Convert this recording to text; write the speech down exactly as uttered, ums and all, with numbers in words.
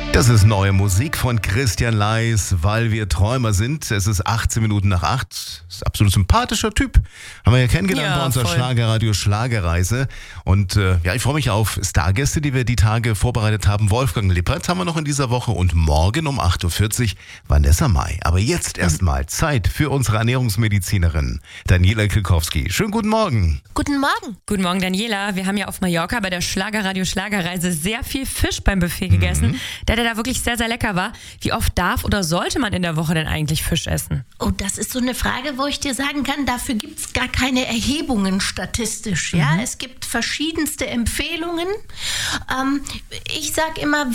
Das ist neue Musik von Christian Leis, weil wir Träumer sind. Es ist achtzehn Minuten nach acht. Ist ein absolut sympathischer Typ. Haben wir ja kennengelernt Ja, bei unserer voll. Schlagerradio Schlagerreise. Und äh, ja, ich freue mich auf Stargäste, die wir die Tage vorbereitet haben. Wolfgang Lippert haben wir noch in dieser Woche und morgen um acht Uhr vierzig Vanessa Mai. Aber jetzt erstmal Zeit für unsere Ernährungsmedizinerin Daniela Kilkowski. Schönen guten Morgen. Guten Morgen. Guten Morgen, Daniela. Wir haben ja auf Mallorca bei der Schlagerradio Schlagerreise sehr viel Fisch beim Buffet gegessen, der, der da wirklich sehr, sehr lecker war. Wie oft darf oder sollte man in der Woche denn eigentlich Fisch essen? Oh, das ist so eine Frage, wo ich dir sagen kann, dafür gibt es gar keine Erhebungen statistisch. Ja? Mhm. Es gibt verschiedenste Empfehlungen. Ähm, ich sage immer,